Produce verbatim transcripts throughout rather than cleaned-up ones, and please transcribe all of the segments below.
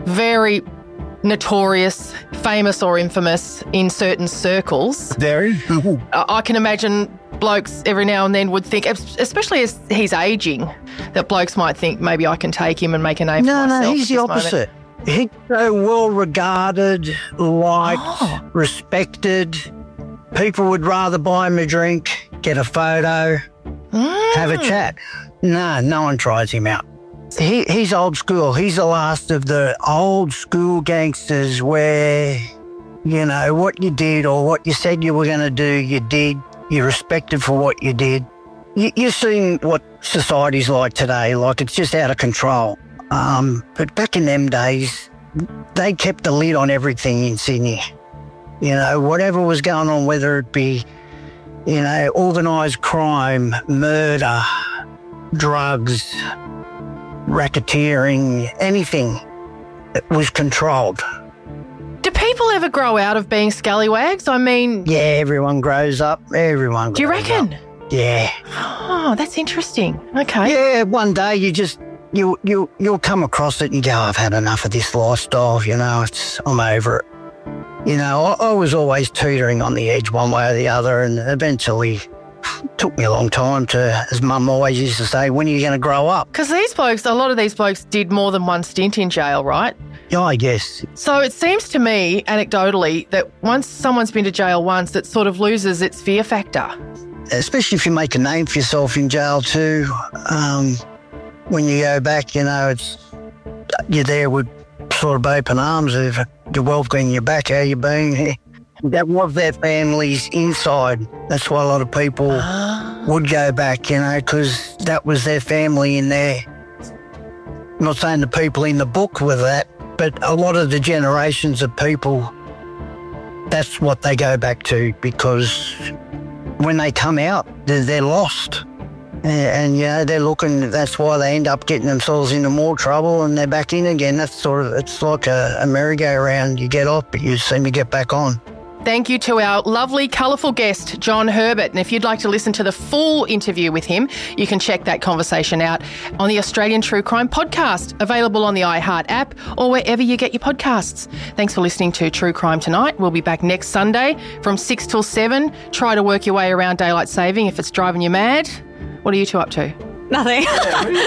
very notorious, famous or infamous in certain circles. Very. I I can imagine blokes every now and then would think, especially as he's ageing, that blokes might think maybe I can take him and make a name no, for myself. No, he's the opposite. He's so well regarded, liked, Oh. respected. People would rather buy him a drink, get a photo, Mm. have a chat. No, no one tries him out. He, he's old school. He's the last of the old school gangsters where, you know, what you did or what you said you were going to do, you did. You're respected for what you did. You, you're seeing what society's like today. Like, it's just out of control. Um, but back in them days, they kept the lid on everything in Sydney. You know, whatever was going on, whether it be, you know, organised crime, murder, drugs, racketeering, anything that was controlled. Do people ever grow out of being scallywags? I mean... Yeah, everyone grows up. Everyone grows Do you reckon? up. Yeah. Oh, that's interesting. Okay. Yeah, one day you just, you, you, you'll come across it and go, I've had enough of this lifestyle, you know, it's, I'm over it. You know, I, I was always teetering on the edge one way or the other, and eventually it took me a long time to, as Mum always used to say, when are you going to grow up? Because these blokes, a lot of these blokes did more than one stint in jail, right? Yeah, I guess. So it seems to me, anecdotally, that once someone's been to jail once, it sort of loses its fear factor. Especially if you make a name for yourself in jail too. Um, when you go back, you know, it's you're there with sort of open arms of you're welcoming you back, how you been? That was their families inside. That's why a lot of people would go back, you know, because that was their family in there. I'm not saying the people in the book were that, but a lot of the generations of people, that's what they go back to, because when they come out, they're, they're lost. And, and, you know, they're looking, that's why they end up getting themselves into more trouble and they're back in again. That's sort of, it's like a, a merry-go-round. You get off, but you seem to get back on. Thank you to our lovely, colourful guest, John Herbert. And if you'd like to listen to the full interview with him, you can check that conversation out on the Australian True Crime Podcast, available on the iHeart app or wherever you get your podcasts. Thanks for listening to True Crime Tonight. We'll be back next Sunday from six till seven. Try to work your way around daylight saving if it's driving you mad. What are you two up to? Nothing. Yeah, what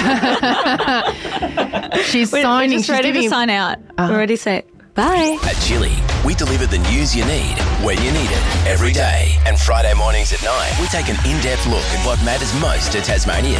are you doing? She's We're, signing. we're just She's ready giving- to sign out. We're ready to say bye. At Chili, we deliver the news you need when you need it every day. And Friday mornings at nine, we take an in-depth look at what matters most to Tasmania.